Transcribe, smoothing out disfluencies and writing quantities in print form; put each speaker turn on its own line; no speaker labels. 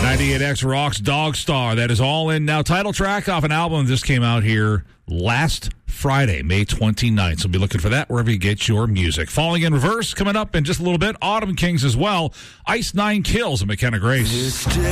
98X rocks Dog Star. That is all in now. Title track off an album that just came out here last Friday, May 29th. So be looking for that wherever you get your music. Falling in Reverse coming up in just a little bit. Autumn Kings as well. Ice Nine Kills and McKenna Grace.